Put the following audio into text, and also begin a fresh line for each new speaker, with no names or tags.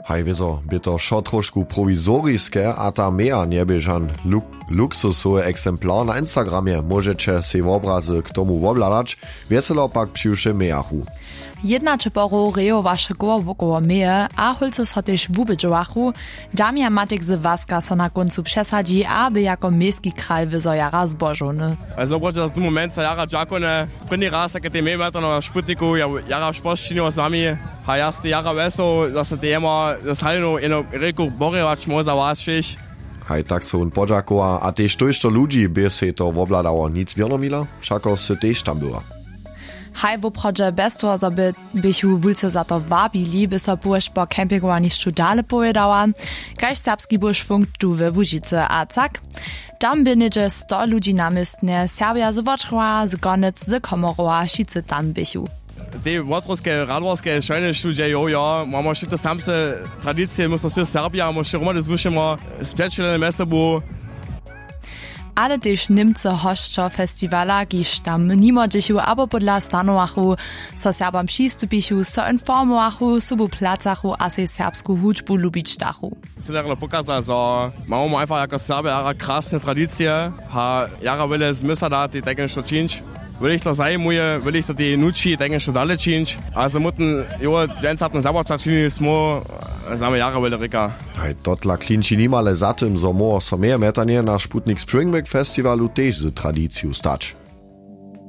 Haj wieso, by to šo trošku prowizoriske, a ta mea niebiežan luksusowy egzemplar na Instagramie. Możecie se obrazy k tomu wobladać, wiecelo pak przyjsze meachu.
Jedna czy poru rejowaše koło meje, a holce so też wubydżowachu, Damia Matik z Waska so na końcu przesadzi, aby jako miejski kraj wyzo jara zbożony.
Also w tym momencie jara dżakone, prynny raz, jak te meje na Sputniku, jara szposzczynio z nami, a jasny jara weso, że te jema, z halino ino reku borewać może waczyć.
Haj, tak so un podżakowa, a tež tojšto ludzi by se to wobladało nic wiernomila, všako se tež tam była.
Haj w obchodzie bez toho, żeby bychu wulce za to wabili, by so busz po kempingowaniszczu dale powiedziała, kaž serbski busz funktu we Łužice a tak. Tam by niedzie 100 ludzi namistne, Serbia z Wotrwa, z Gonec, z Komorowa, šice tam bychu.
Te wotrovské, radvorské, šajne študie, jo, máme všetko samse tradície, musíme si Serbia, musíme romane zvušimo, spečelené mesobu.
Ale też Niemcy hoszczo festiwala, kiż tam nimo dziechu, abo podla stanowachu, so Serbam przystupichu, so informowachu, subu placachu, a se serbsku hudźbu lubić dachu.
Chcę pokazać, że mamy einfach jako Serbia jara krasne tradycje, a jara wiele zmysła da, die denken schon czynić. Will ich das sein, will ich die Nutschi, denke schon alle czynić. Also mutten, jo, den hat man sauber czynić, smo, same jara wiele rika.
Hej, totla klinči nimale za tym, so mo so mehr metanie na Sputnik Spring Break Festivalu tež z tradiciju stać.